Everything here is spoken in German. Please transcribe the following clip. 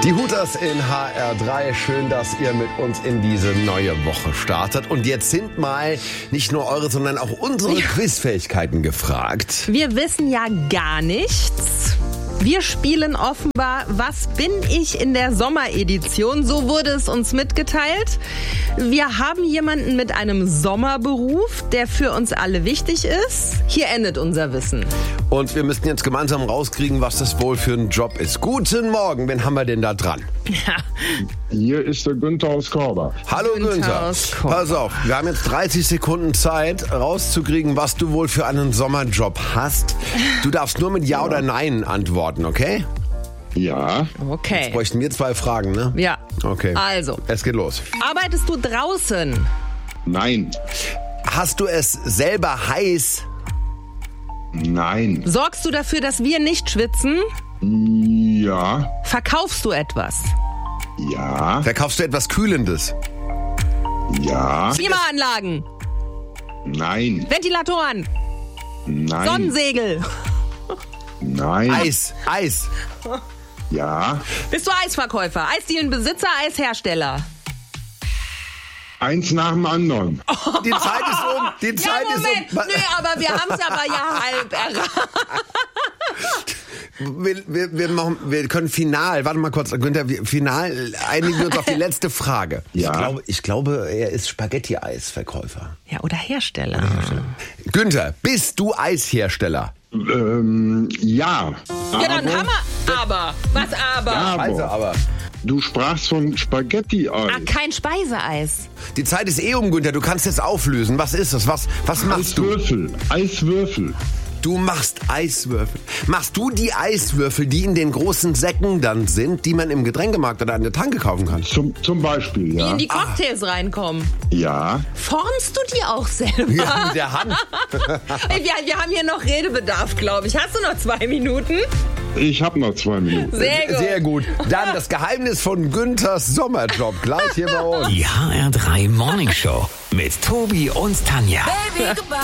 Die Hooters in HR3. Schön, dass ihr mit uns in diese neue Woche startet. Und jetzt sind mal nicht nur eure, sondern auch unsere Quizfähigkeiten gefragt. Wir wissen ja gar nichts. Wir spielen offenbar Was bin ich in der Sommeredition? So wurde es uns mitgeteilt. Wir haben jemanden mit einem Sommerberuf, der für uns alle wichtig ist. Hier endet unser Wissen. Und wir müssen jetzt gemeinsam rauskriegen, was das wohl für ein Job ist. Guten Morgen, wen haben wir denn da dran? Ja. Hier ist der Günther aus Korber. Hallo Günther. aus Korber. Pass auf, wir haben jetzt 30 Sekunden Zeit, rauszukriegen, was du wohl für einen Sommerjob hast. Du darfst nur mit Ja oder Nein antworten, okay? Ja, Okay. Bräuchten wir 2 Fragen, ne? Ja. Okay. Also, Es geht los. arbeitest du draußen? nein, Hast du es selber heiß? nein, Sorgst du dafür, dass wir nicht schwitzen? ja, Verkaufst du etwas? ja, Verkaufst du etwas Kühlendes? ja, Klimaanlagen, nein, Ventilatoren, nein, Sonnensegel. nein, Eis. ja, Bist du Eisverkäufer, Eisdielenbesitzer, Eishersteller? eins nach dem anderen. Die Zeit ist um. Die Zeit Ja, Moment. ist um. Nö, aber wir haben es aber ja halb erraten. Wir können final, warte mal kurz, Günther, final einigen wir uns auf die letzte Frage. Ja. Ich glaube, er ist Spaghetti-Eisverkäufer. Ja, oder Hersteller. Günther, bist du Eishersteller? Ja. Ja, dann haben wir aber. Was aber? Aber Du sprachst von Spaghetti-Eis. Kein Speiseeis. die Zeit ist eh um, Günther. Du kannst jetzt auflösen. Was ist das? Was machst du? Eiswürfel. Du machst Eiswürfel. Machst du die Eiswürfel, die in den großen Säcken dann sind, die man im Getränkemarkt oder an der Tanke kaufen kann? Zum Beispiel, Die ja. in die Cocktails reinkommen. Ja, Formst du die auch selber? Ja, mit der Hand. Ey, wir haben hier noch Redebedarf, glaube ich. Hast du noch 2 Minuten? ich habe noch 2 Minuten. Sehr gut. Sehr gut. Dann das Geheimnis von Günthers Sommerjob. Gleich hier bei uns. Die HR3 Morning Show mit Tobi und Tanja.